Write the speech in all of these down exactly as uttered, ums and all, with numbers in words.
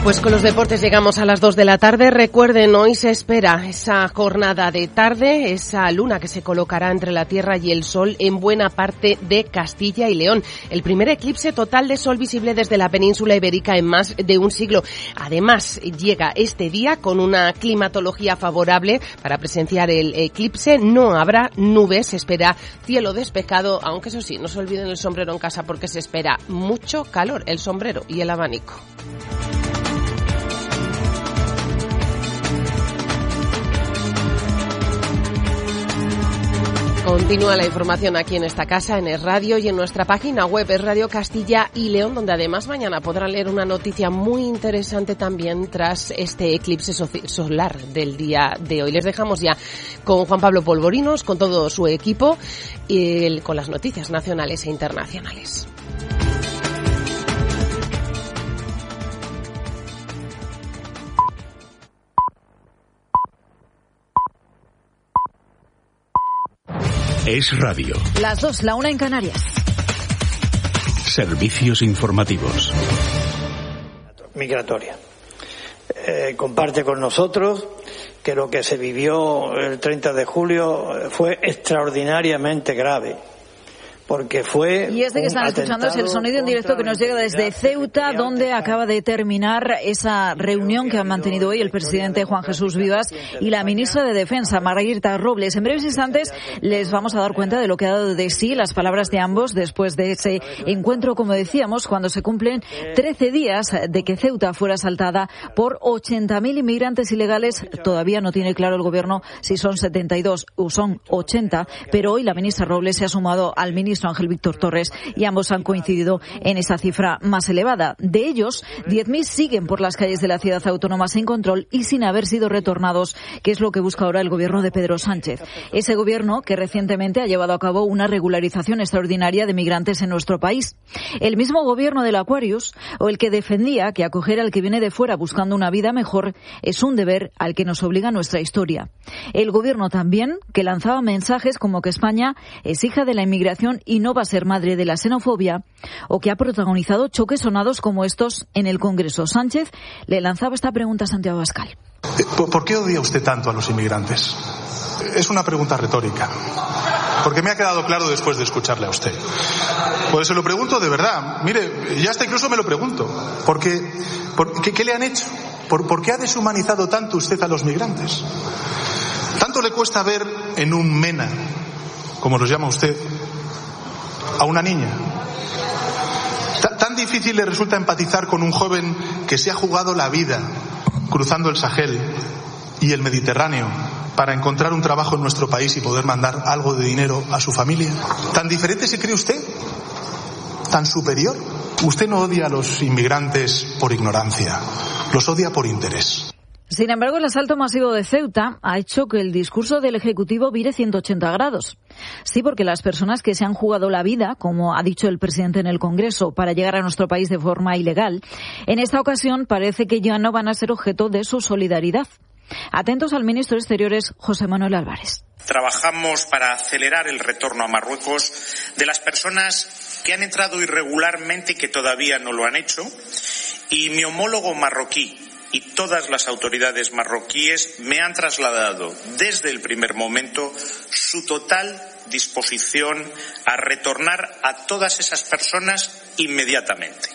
Pues con los deportes llegamos a las dos de la tarde. Recuerden, hoy se espera esa jornada de tarde, esa luna que se colocará entre la Tierra y el Sol en buena parte de Castilla y León. El primer eclipse total de sol visible desde la península ibérica en más de un siglo. Además, llega este día con una climatología favorable para presenciar el eclipse. No habrá nubes, se espera cielo despejado, aunque eso sí, no se olviden el sombrero en casa porque se espera mucho calor, el sombrero y el abanico. Continúa la información aquí en esta casa, en Es Radio y en nuestra página web Es Radio Castilla y León, donde además mañana podrán leer una noticia muy interesante también tras este eclipse solar del día de hoy. Les dejamos ya con Juan Pablo Polvorinos, con todo su equipo y con las noticias nacionales e internacionales. Es Radio. Las dos, la una en Canarias. Servicios informativos. Migratoria. Eh, comparte con nosotros que lo que se vivió el treinta de julio fue extraordinariamente grave. Porque fue y este que están escuchando es el sonido en directo que nos llega desde Ceuta, donde acaba de terminar esa reunión que han mantenido hoy el presidente Juan Jesús Vivas y la ministra de Defensa, Margarita Robles. En breves instantes les vamos a dar cuenta de lo que ha dado de sí las palabras de ambos después de ese encuentro, como decíamos, cuando se cumplen trece días de que Ceuta fuera asaltada por ochenta mil inmigrantes ilegales. Todavía no tiene claro el gobierno si son setenta y dos o son ochenta, pero hoy la ministra Robles se ha sumado al ministro Ángel Víctor Torres y ambos han coincidido en esa cifra más elevada. De ellos, diez mil siguen por las calles de la ciudad autónoma sin control y sin haber sido retornados, que es lo que busca ahora el gobierno de Pedro Sánchez. Ese gobierno que recientemente ha llevado a cabo una regularización extraordinaria de migrantes en nuestro país. El mismo gobierno del Aquarius, o el que defendía que acoger al que viene de fuera buscando una vida mejor es un deber al que nos obliga nuestra historia. El gobierno también que lanzaba mensajes como que España es hija de la inmigración y no va a ser madre de la xenofobia, o que ha protagonizado choques sonados como estos en el Congreso. Sánchez le lanzaba esta pregunta a Santiago Abascal. ¿Por qué odia usted tanto a los inmigrantes? Es una pregunta retórica, porque me ha quedado claro después de escucharle a usted. Pues se lo pregunto de verdad. Mire, ya hasta incluso me lo pregunto. Porque, por, ¿qué, ¿Qué le han hecho? ¿Por, ¿Por qué ha deshumanizado tanto usted a los migrantes? ¿Tanto le cuesta ver en un MENA, como los llama usted, a una niña? ¿Tan difícil le resulta empatizar con un joven que se ha jugado la vida cruzando el Sahel y el Mediterráneo para encontrar un trabajo en nuestro país y poder mandar algo de dinero a su familia? ¿Tan diferente se cree usted? ¿Tan superior? Usted no odia a los inmigrantes por ignorancia, los odia por interés. Sin embargo, el asalto masivo de Ceuta ha hecho que el discurso del Ejecutivo vire ciento ochenta grados. Sí, porque las personas que se han jugado la vida, como ha dicho el presidente en el Congreso, para llegar a nuestro país de forma ilegal, en esta ocasión parece que ya no van a ser objeto de su solidaridad. Atentos al ministro de Exteriores, José Manuel Álvarez. Trabajamos para acelerar el retorno a Marruecos de las personas que han entrado irregularmente y que todavía no lo han hecho. Y mi homólogo marroquí y todas las autoridades marroquíes me han trasladado desde el primer momento su total disposición a retornar a todas esas personas inmediatamente.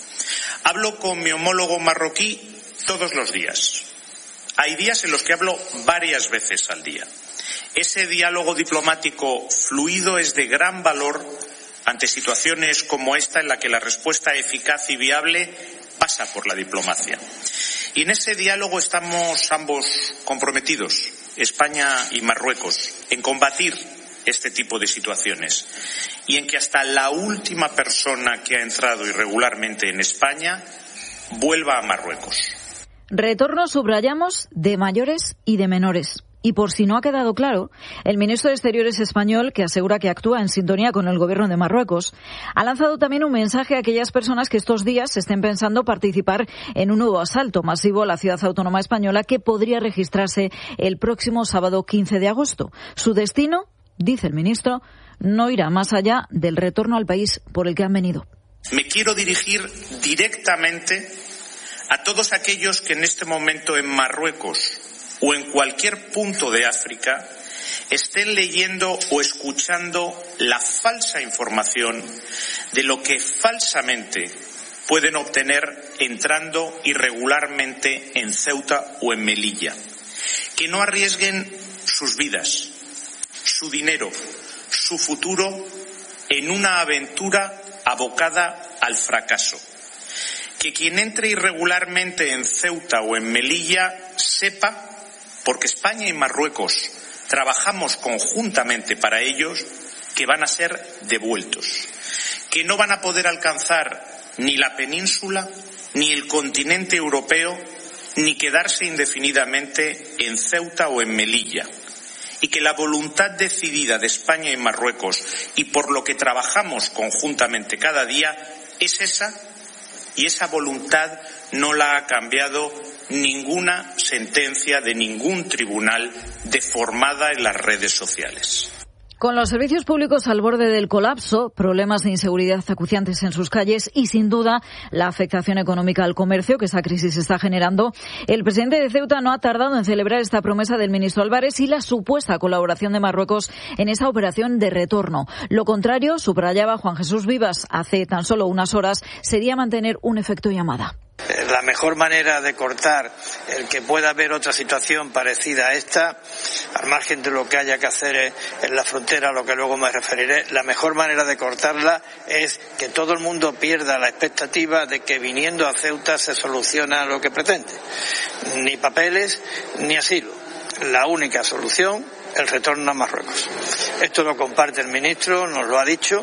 Hablo con mi homólogo marroquí todos los días. Hay días en los que hablo varias veces al día. Ese diálogo diplomático fluido es de gran valor ante situaciones como esta en la que la respuesta eficaz y viable pasa por la diplomacia. Y en ese diálogo estamos ambos comprometidos, España y Marruecos, en combatir este tipo de situaciones y en que hasta la última persona que ha entrado irregularmente en España vuelva a Marruecos. Retorno, subrayamos, de mayores y de menores. Y por si no ha quedado claro, el ministro de Exteriores español, que asegura que actúa en sintonía con el gobierno de Marruecos, ha lanzado también un mensaje a aquellas personas que estos días estén pensando participar en un nuevo asalto masivo a la ciudad autónoma española que podría registrarse el próximo sábado quince de agosto. Su destino, dice el ministro, no irá más allá del retorno al país por el que han venido. Me quiero dirigir directamente a todos aquellos que en este momento en Marruecos o en cualquier punto de África estén leyendo o escuchando la falsa información de lo que falsamente pueden obtener entrando irregularmente en Ceuta o en Melilla. Que no arriesguen sus vidas, su dinero, su futuro en una aventura abocada al fracaso. Que quien entre irregularmente en Ceuta o en Melilla sepa, porque España y Marruecos trabajamos conjuntamente para ellos, que van a ser devueltos, que no van a poder alcanzar ni la península, ni el continente europeo, ni quedarse indefinidamente en Ceuta o en Melilla, y que la voluntad decidida de España y Marruecos, y por lo que trabajamos conjuntamente cada día, es esa, y esa voluntad no la ha cambiado ninguna sentencia de ningún tribunal deformada en las redes sociales. Con los servicios públicos al borde del colapso, problemas de inseguridad acuciantes en sus calles y, sin duda, la afectación económica al comercio que esa crisis está generando, el presidente de Ceuta no ha tardado en celebrar esta promesa del ministro Álvarez y la supuesta colaboración de Marruecos en esa operación de retorno. Lo contrario, subrayaba Juan Jesús Vivas hace tan solo unas horas, sería mantener un efecto llamada. La mejor manera de cortar el que pueda haber otra situación parecida a esta, al margen de lo que haya que hacer en la frontera, a lo que luego me referiré, la mejor manera de cortarla es que todo el mundo pierda la expectativa de que viniendo a Ceuta se soluciona lo que pretende. Ni papeles, ni asilo. La única solución, el retorno a Marruecos. Esto lo comparte el ministro, nos lo ha dicho,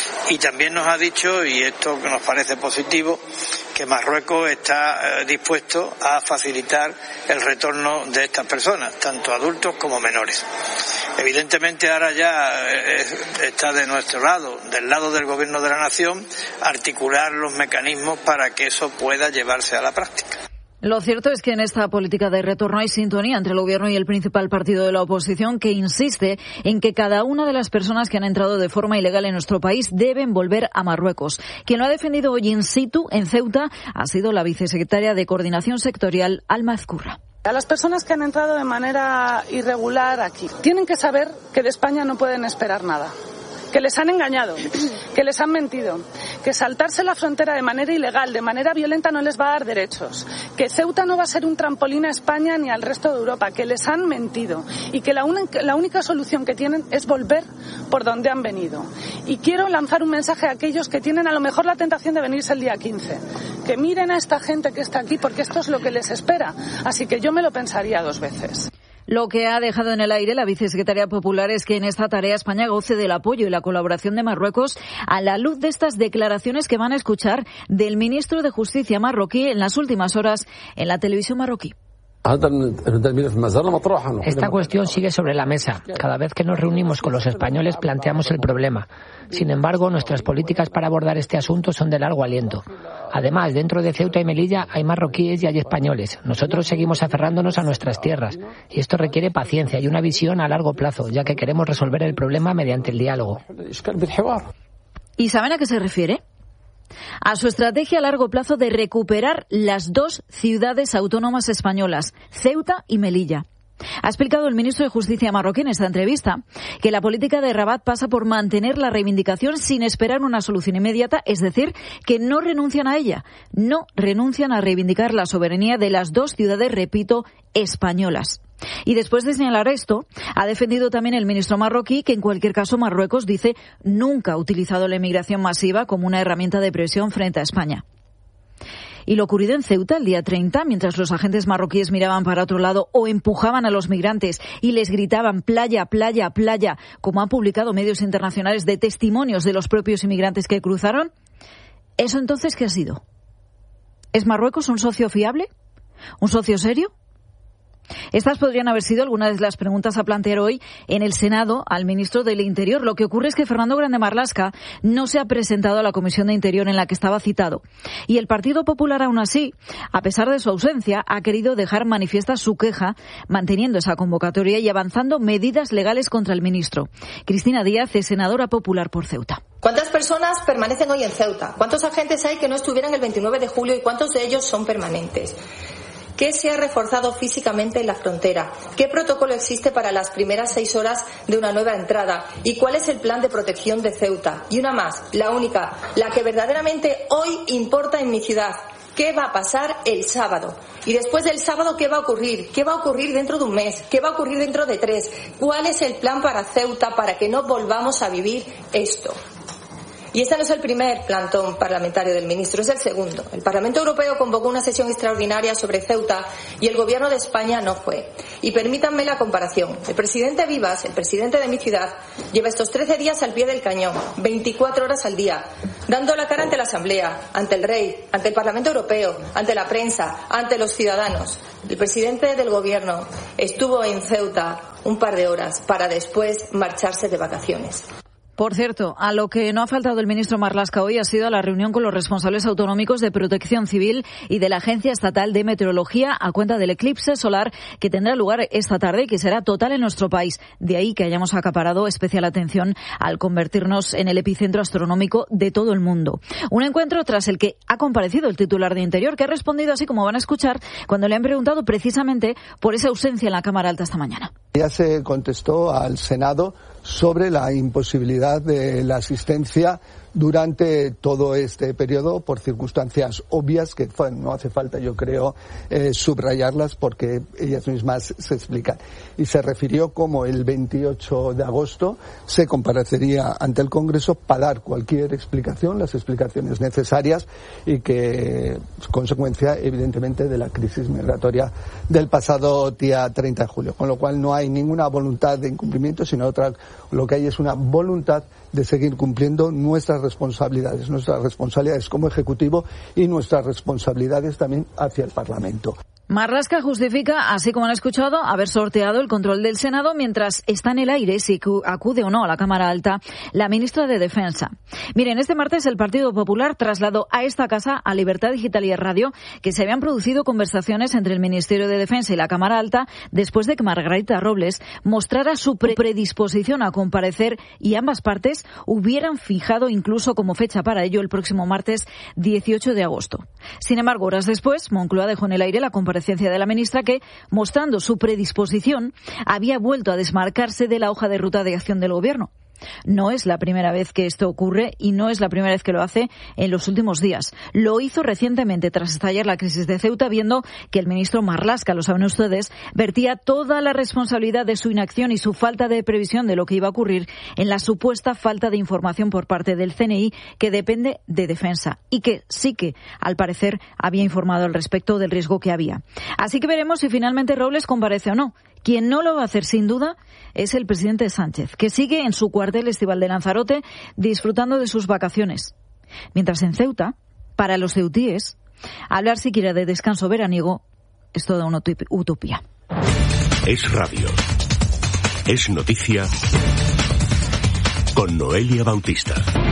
y también nos ha dicho, y esto que nos parece positivo, que Marruecos está eh, dispuesto a facilitar el retorno de estas personas, tanto adultos como menores. Evidentemente ahora ya eh, está de nuestro lado, del lado del Gobierno de la Nación, articular los mecanismos para que eso pueda llevarse a la práctica. Lo cierto es que en esta política de retorno hay sintonía entre el Gobierno y el principal partido de la oposición, que insiste en que cada una de las personas que han entrado de forma ilegal en nuestro país deben volver a Marruecos. Quien lo ha defendido hoy in situ, en Ceuta, ha sido la vicesecretaria de Coordinación Sectorial, Alma Ezcurra. A las personas que han entrado de manera irregular aquí, tienen que saber que de España no pueden esperar nada. Que les han engañado, que les han mentido, que saltarse la frontera de manera ilegal, de manera violenta, no les va a dar derechos, que Ceuta no va a ser un trampolín a España ni al resto de Europa, que les han mentido y que la, única, la única solución que tienen es volver por donde han venido. Y quiero lanzar un mensaje a aquellos que tienen a lo mejor la tentación de venirse el día quince, que miren a esta gente que está aquí porque esto es lo que les espera, así que yo me lo pensaría dos veces. Lo que ha dejado en el aire la vicesecretaria popular es que en esta tarea España goce del apoyo y la colaboración de Marruecos a la luz de estas declaraciones que van a escuchar del ministro de Justicia marroquí en las últimas horas en la televisión marroquí. Esta cuestión sigue sobre la mesa. Cada vez que nos reunimos con los españoles planteamos el problema. Sin embargo, nuestras políticas para abordar este asunto son de largo aliento. Además, dentro de Ceuta y Melilla hay marroquíes y hay españoles. Nosotros seguimos aferrándonos a nuestras tierras. Y esto requiere paciencia y una visión a largo plazo, ya que queremos resolver el problema mediante el diálogo. ¿Y saben a qué se refiere? A su estrategia a largo plazo de recuperar las dos ciudades autónomas españolas, Ceuta y Melilla. Ha explicado el ministro de Justicia marroquí en esta entrevista que la política de Rabat pasa por mantener la reivindicación sin esperar una solución inmediata, es decir, que no renuncian a ella, no renuncian a reivindicar la soberanía de las dos ciudades, repito, españolas. Y después de señalar esto, ha defendido también el ministro marroquí que en cualquier caso Marruecos, dice, nunca ha utilizado la inmigración masiva como una herramienta de presión frente a España. Y lo ocurrido en Ceuta el día treinta, mientras los agentes marroquíes miraban para otro lado o empujaban a los migrantes y les gritaban playa, playa, playa, como han publicado medios internacionales de testimonios de los propios inmigrantes que cruzaron, ¿eso entonces qué ha sido? ¿Es Marruecos un socio fiable? ¿Un socio serio? Estas podrían haber sido algunas de las preguntas a plantear hoy en el Senado al ministro del Interior. Lo que ocurre es que Fernando Grande Marlaska no se ha presentado a la Comisión de Interior en la que estaba citado. Y el Partido Popular, aún así, a pesar de su ausencia, ha querido dejar manifiesta su queja, manteniendo esa convocatoria y avanzando medidas legales contra el ministro. Cristina Díaz es senadora popular por Ceuta. ¿Cuántas personas permanecen hoy en Ceuta? ¿Cuántos agentes hay que no estuvieran el veintinueve de julio y cuántos de ellos son permanentes? ¿Qué se ha reforzado físicamente en la frontera? ¿Qué protocolo existe para las primeras seis horas de una nueva entrada? ¿Y cuál es el plan de protección de Ceuta? Y una más, la única, la que verdaderamente hoy importa en mi ciudad. ¿Qué va a pasar el sábado? Y después del sábado, ¿qué va a ocurrir? ¿Qué va a ocurrir dentro de un mes? ¿Qué va a ocurrir dentro de tres? ¿Cuál es el plan para Ceuta para que no volvamos a vivir esto? Y este no es el primer plantón parlamentario del ministro, es el segundo. El Parlamento Europeo convocó una sesión extraordinaria sobre Ceuta y el Gobierno de España no fue. Y permítanme la comparación. El presidente Vivas, el presidente de mi ciudad, lleva estos trece días al pie del cañón, veinticuatro horas al día, dando la cara ante la Asamblea, ante el Rey, ante el Parlamento Europeo, ante la prensa, ante los ciudadanos. El presidente del Gobierno estuvo en Ceuta un par de horas para después marcharse de vacaciones. Por cierto, a lo que no ha faltado el ministro Marlaska hoy ha sido a la reunión con los responsables autonómicos de Protección Civil y de la Agencia Estatal de Meteorología a cuenta del eclipse solar que tendrá lugar esta tarde y que será total en nuestro país. De ahí que hayamos acaparado especial atención al convertirnos en el epicentro astronómico de todo el mundo. Un encuentro tras el que ha comparecido el titular de Interior, que ha respondido así como van a escuchar cuando le han preguntado precisamente por esa ausencia en la Cámara Alta esta mañana. Ya se contestó al Senado sobre la imposibilidad de la asistencia durante todo este periodo por circunstancias obvias que bueno, no hace falta, yo creo, eh, subrayarlas porque ellas mismas se explican. Y se refirió como el veintiocho de agosto se comparecería ante el Congreso para dar cualquier explicación, las explicaciones necesarias y que es consecuencia evidentemente de la crisis migratoria del pasado día treinta de julio. Con lo cual no hay ninguna voluntad de incumplimiento, sino otra, lo que hay es una voluntad de seguir cumpliendo nuestras responsabilidades, nuestras responsabilidades como Ejecutivo y nuestras responsabilidades también hacia el Parlamento. Marlaska justifica, así como han escuchado, haber sorteado el control del Senado mientras está en el aire si acude o no a la Cámara Alta la ministra de Defensa. Miren, este martes el Partido Popular trasladó a esta casa, a Libertad Digital y Radio, que se habían producido conversaciones entre el Ministerio de Defensa y la Cámara Alta después de que Margarita Robles mostrara su predisposición a comparecer y ambas partes hubieran fijado incluso como fecha para ello el próximo martes dieciocho de agosto. Sin embargo, horas después, Moncloa dejó en el aire la comparecencia de la ministra que, mostrando su predisposición, había vuelto a desmarcarse de la hoja de ruta de acción del Gobierno. No es la primera vez que esto ocurre y no es la primera vez que lo hace en los últimos días. Lo hizo recientemente tras estallar la crisis de Ceuta, viendo que el ministro Marlaska, lo saben ustedes, vertía toda la responsabilidad de su inacción y su falta de previsión de lo que iba a ocurrir en la supuesta falta de información por parte del C N I, que depende de Defensa y que sí que, al parecer, había informado al respecto del riesgo que había. Así que veremos si finalmente Robles comparece o no. Quien no lo va a hacer, sin duda, es el presidente Sánchez, que sigue en su cuartel estival de Lanzarote disfrutando de sus vacaciones. Mientras en Ceuta, para los ceutíes, hablar siquiera de descanso veraniego es toda una utopía. Es radio. Es noticia con Noelia Bautista.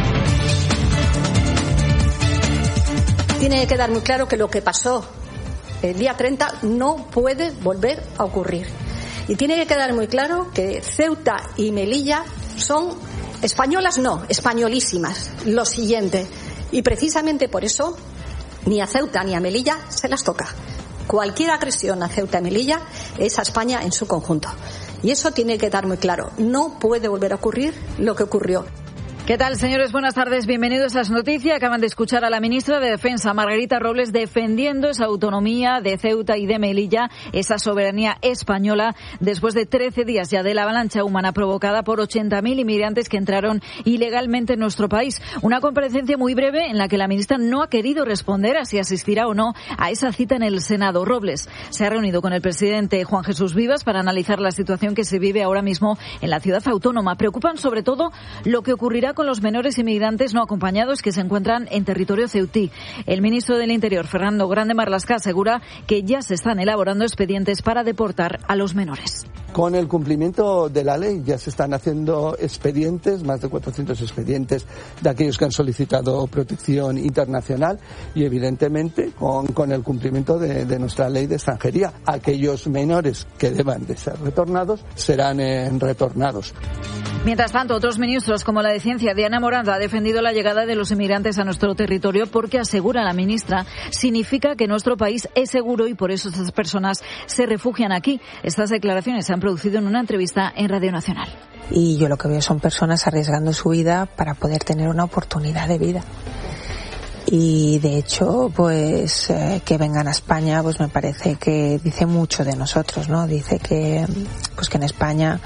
Tiene que quedar muy claro que lo que pasó el día treinta no puede volver a ocurrir. Y tiene que quedar muy claro que Ceuta y Melilla son españolas, no, españolísimas. Lo siguiente. Y precisamente por eso ni a Ceuta ni a Melilla se las toca. Cualquier agresión a Ceuta y Melilla es a España en su conjunto. Y eso tiene que quedar muy claro. No puede volver a ocurrir lo que ocurrió. ¿Qué tal, señores? Buenas tardes. Bienvenidos a las noticias. Acaban de escuchar a la ministra de Defensa, Margarita Robles, defendiendo esa autonomía de Ceuta y de Melilla, esa soberanía española, después de trece días ya de la avalancha humana provocada por ochenta mil inmigrantes que entraron ilegalmente en nuestro país. Una comparecencia muy breve en la que la ministra no ha querido responder a si asistirá o no a esa cita en el Senado. Robles se ha reunido con el presidente Juan Jesús Vivas para analizar la situación que se vive ahora mismo en la ciudad autónoma. Preocupan sobre todo lo que ocurrirá con los menores inmigrantes no acompañados que se encuentran en territorio ceutí. El ministro del Interior, Fernando Grande Marlaska, asegura que ya se están elaborando expedientes para deportar a los menores. Con el cumplimiento de la ley ya se están haciendo expedientes, más de cuatrocientos expedientes de aquellos que han solicitado protección internacional y evidentemente con, con el cumplimiento de, de nuestra ley de extranjería. Aquellos menores que deban de ser retornados serán eh, retornados. Mientras tanto, otros ministros, como la de Ciencia, Diana Morant, ha defendido la llegada de los inmigrantes a nuestro territorio porque, asegura la ministra, significa que nuestro país es seguro y por eso estas personas se refugian aquí. Estas declaraciones se han producido en una entrevista en Radio Nacional. Y yo lo que veo son personas arriesgando su vida para poder tener una oportunidad de vida. Y de hecho, pues eh, que vengan a España, pues me parece que dice mucho de nosotros, ¿no? Dice que pues que en España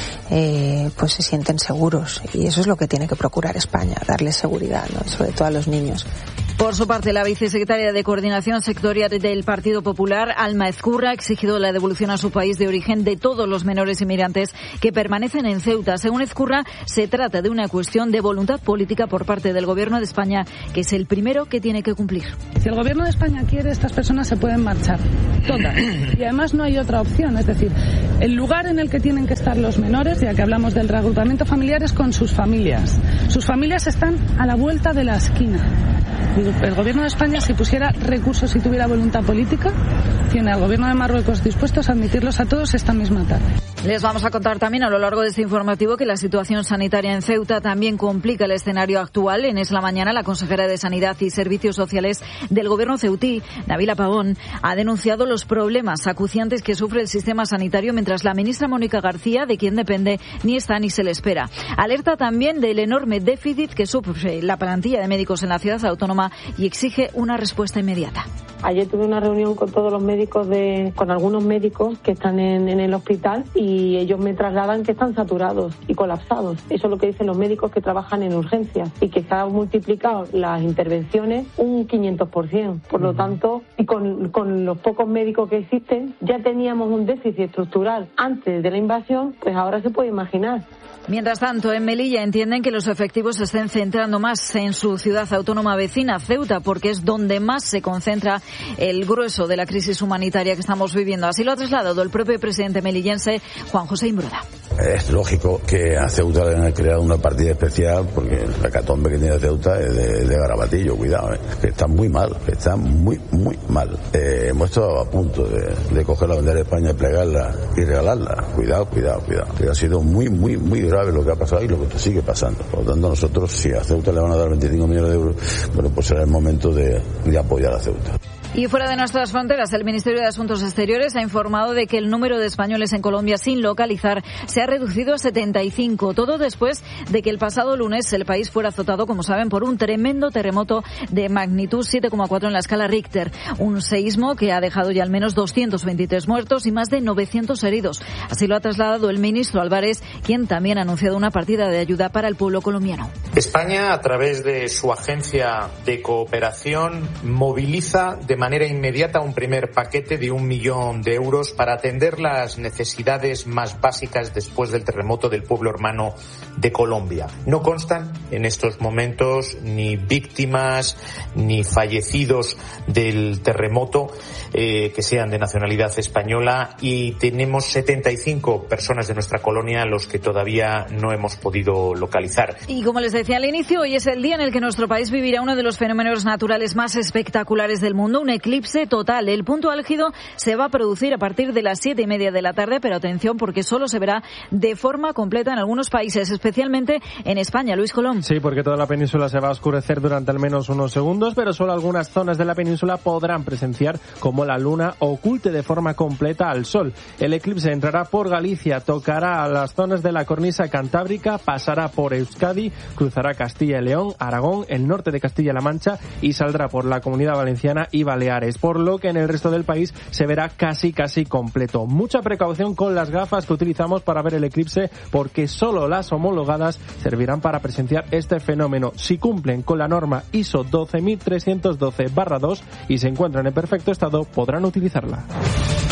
eh, pues se sienten seguros y eso es lo que tiene que procurar España, darles seguridad, ¿no? Sobre todo a los niños. Por su parte, la vicesecretaria de Coordinación Sectorial del Partido Popular, Alma Ezcurra, ha exigido la devolución a su país de origen de todos los menores inmigrantes que permanecen en Ceuta. Según Ezcurra, se trata de una cuestión de voluntad política por parte del Gobierno de España, que es el primero que tiene que cumplir. Si el Gobierno de España quiere, estas personas se pueden marchar, todas. Y además no hay otra opción, es decir, el lugar en el que tienen que estar los menores, ya que hablamos del reagrupamiento familiar, es con sus familias. Sus familias están a la vuelta de la esquina. El Gobierno de España, si pusiera recursos y tuviera voluntad política, tiene al Gobierno de Marruecos dispuestos a admitirlos a todos esta misma tarde. Les vamos a contar también a lo largo de este informativo que la situación sanitaria en Ceuta también complica el escenario actual. En Es la Mañana, la consejera de Sanidad y Servicios Sociales del Gobierno ceutí, Nabila Pavón, ha denunciado los problemas acuciantes que sufre el sistema sanitario, mientras la ministra Mónica García, de quien depende, ni está ni se le espera. Alerta también del enorme déficit que sufre la plantilla de médicos en la ciudad autónoma y exige una respuesta inmediata. Ayer tuve una reunión con todos los médicos, de, con algunos médicos que están en, en el hospital y ellos me trasladan que están saturados y colapsados. Eso es lo que dicen los médicos que trabajan en urgencias y que se han multiplicado las intervenciones un quinientos por ciento. Por lo tanto, y con, con los pocos médicos que existen, ya teníamos un déficit estructural antes de la invasión, pues ahora se puede imaginar. Mientras tanto, en Melilla entienden que los efectivos se estén centrando más en su ciudad autónoma vecina, Ceuta, porque es donde más se concentra el grueso de la crisis humanitaria que estamos viviendo. Así lo ha trasladado el propio presidente melillense, Juan José Imbroda. Es lógico que a Ceuta le han creado una partida especial porque la catombe que tiene Ceuta es de, de garabatillo, cuidado, ¿eh? Que está muy mal, que está muy, muy mal. Eh, hemos estado a punto de, de coger la bandera de España, plegarla y regalarla. Cuidado, cuidado, cuidado. Que ha sido muy, muy, muy grave lo que ha pasado y lo que sigue pasando. Por lo tanto, nosotros, si a Ceuta le van a dar veinticinco millones de euros, bueno, pues será el momento de, de apoyar a Ceuta. Y fuera de nuestras fronteras, el Ministerio de Asuntos Exteriores ha informado de que el número de españoles en Colombia sin localizar se ha reducido a setenta y cinco, todo después de que el pasado lunes el país fuera azotado, como saben, por un tremendo terremoto de magnitud siete coma cuatro en la escala Richter, un seísmo que ha dejado ya al menos doscientos veintitrés muertos y más de novecientos heridos. Así lo ha trasladado el ministro Álvarez, quien también ha anunciado una partida de ayuda para el pueblo colombiano. España, a través de su agencia de cooperación, moviliza de manera inmediata un primer paquete de un millón de euros para atender las necesidades más básicas después del terremoto del pueblo hermano de Colombia. No constan en estos momentos ni víctimas ni fallecidos del terremoto eh, que sean de nacionalidad española y tenemos setenta y cinco personas de nuestra colonia a los que todavía no hemos podido localizar. Y como les decía al inicio, hoy es el día en el que nuestro país vivirá uno de los fenómenos naturales más espectaculares del mundo, un eclipse total. El punto álgido se va a producir a partir de las siete y media de la tarde, pero atención porque solo se verá de forma completa en algunos países, especialmente en España. Luis Colón. Sí, porque toda la península se va a oscurecer durante al menos unos segundos, pero solo algunas zonas de la península podrán presenciar cómo la luna oculte de forma completa al sol. El eclipse entrará por Galicia, tocará a las zonas de la cornisa cantábrica, pasará por Euskadi, cruzará Castilla y León, Aragón, el norte de Castilla-La Mancha y saldrá por la Comunidad Valenciana y Baleares, por lo que en el resto del país se verá casi casi completo. Mucha precaución con las gafas que utilizamos para ver el eclipse, porque solo las homologadas servirán para presenciar este fenómeno. Si cumplen con la norma I S O doce mil trescientos doce barra dos y se encuentran en perfecto estado, podrán utilizarla.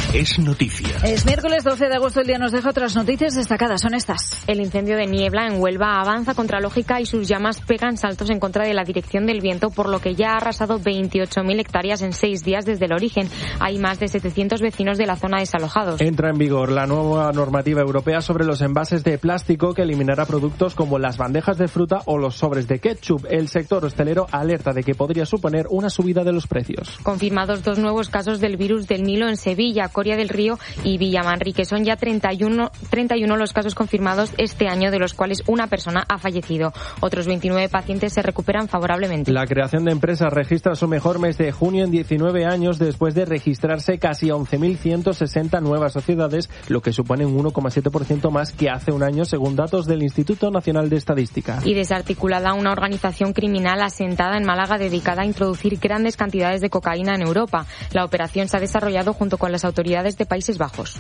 Es noticia. Es miércoles doce de agosto, el día nos deja otras noticias destacadas, son estas. El incendio de niebla en Huelva avanza contra lógica y sus llamas pegan saltos en contra de la dirección del viento, por lo que ya ha arrasado veintiocho mil hectáreas en seis días desde el origen. Hay más de setecientos vecinos de la zona desalojados. Entra en vigor la nueva normativa europea sobre los envases de plástico que eliminará productos como las bandejas de fruta o los sobres de ketchup. El sector hostelero alerta de que podría suponer una subida de los precios. Confirmados dos nuevos casos del virus del Nilo en Sevilla, Coria del Río y Villamanrique. Son ya treinta y uno, treinta y uno los casos confirmados este año, de los cuales una persona ha fallecido. Otros veintinueve pacientes se recuperan favorablemente. La creación de empresas registra su mejor mes de junio en diecinueve años, después de registrarse casi once mil ciento sesenta nuevas sociedades, lo que supone un uno coma siete por ciento más que hace un año, según datos del Instituto Nacional de Estadística. Y desarticulada una organización criminal asentada en Málaga dedicada a introducir grandes cantidades de cocaína en Europa. La operación se ha desarrollado junto con las autoridades de Países Bajos.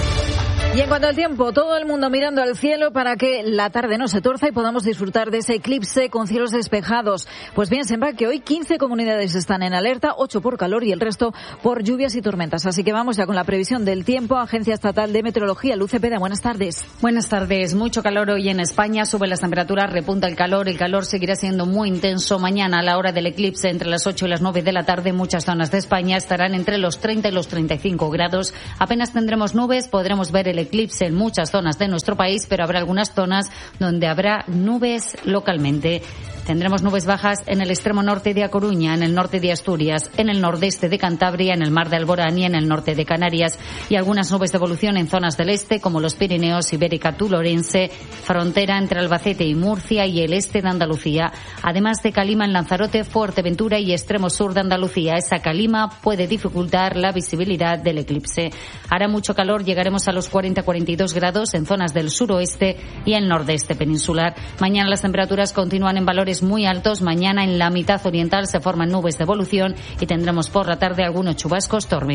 Y en cuanto al tiempo, todo el mundo mirando al cielo para que la tarde no se torza y podamos disfrutar de ese eclipse con cielos despejados. Pues bien, sepa que hoy quince comunidades están en alerta, ocho por calor y el resto por lluvias y tormentas. Así que vamos ya con la previsión del tiempo. Agencia Estatal de Meteorología, Luz Cepeda, buenas tardes. Buenas tardes. Mucho calor hoy en España, suben las temperaturas, repunta el calor. El calor seguirá siendo muy intenso mañana a la hora del eclipse. Entre las ocho y las nueve de la tarde, muchas zonas de España estarán entre los treinta y los treinta y cinco grados. Apenas tendremos nubes, podremos ver el eclipse en muchas zonas de nuestro país, pero habrá algunas zonas donde habrá nubes localmente. Tendremos nubes bajas en el extremo norte de A Coruña, en el norte de Asturias, en el nordeste de Cantabria, en el mar de Alborán y en el norte de Canarias, y algunas nubes de evolución en zonas del este como los Pirineos, Ibérica, Tulorense, frontera entre Albacete y Murcia y el este de Andalucía, además de calima en Lanzarote, Fuerteventura y extremo sur de Andalucía. Esa calima puede dificultar la visibilidad del eclipse. Hará mucho calor, llegaremos a los cuarenta a cuarenta y dos grados en zonas del suroeste y el nordeste peninsular. Mañana las temperaturas continúan en valores muy altos. Mañana en la mitad oriental se forman nubes de evolución y tendremos por la tarde algunos chubascos tormentosos.